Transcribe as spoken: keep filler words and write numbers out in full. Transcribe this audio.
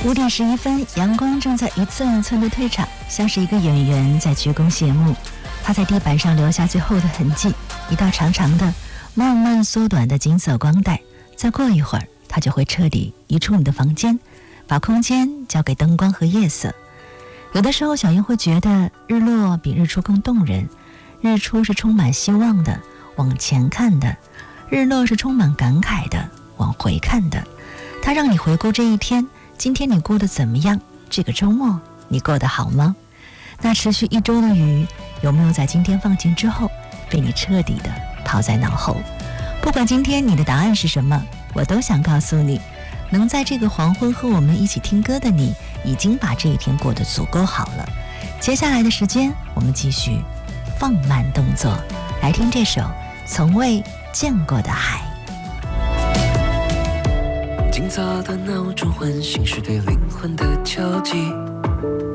五点十一分，阳光正在一寸一寸的退场，像是一个演员在鞠躬谢幕。他在地板上留下最后的痕迹，一道长长的、慢慢缩短的金色光带。再过一会儿，他就会彻底移出你的房间，把空间交给灯光和夜色。有的时候，小英会觉得日落比日出更动人。日出是充满希望的，往前看的；日落是充满感慨的，往回看的。它让你回顾这一天，今天你过得怎么样？这个周末你过得好吗？那持续一周的雨，有没有在今天放晴之后被你彻底的抛在脑后？不管今天你的答案是什么，我都想告诉你，能在这个黄昏和我们一起听歌的你，已经把这一天过得足够好了。接下来的时间，我们继续放慢动作，来听这首《从未见过的海》。 今早的闹钟唤醒是对灵魂的敲击，